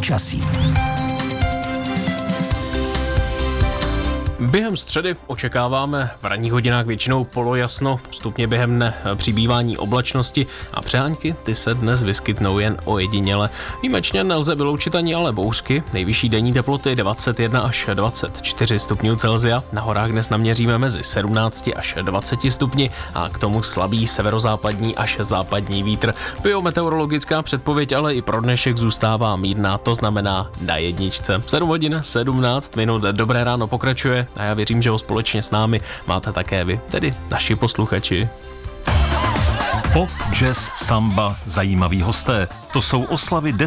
počasí. Během středy očekáváme v ranních hodinách většinou polojasno, postupně během dne přibývání oblačnosti a přehánky ty se dnes vyskytnou jen ojediněle. Výjimečně nelze vyloučit ani ale bouřky, nejvyšší denní teploty 21 až 24 stupňů Celsia, na horách dnes naměříme mezi 17 až 20 stupni a k tomu slabý severozápadní až západní vítr. Biometeorologická předpověď ale i pro dnešek zůstává mírná, to znamená na jedničce. 7 hodin 17 minut, dobré ráno pokračuje. A já věřím, že ho společně s námi máte také vy, tedy naši posluchači. Pop, jazz, samba, zajímaví hosté. To jsou oslavy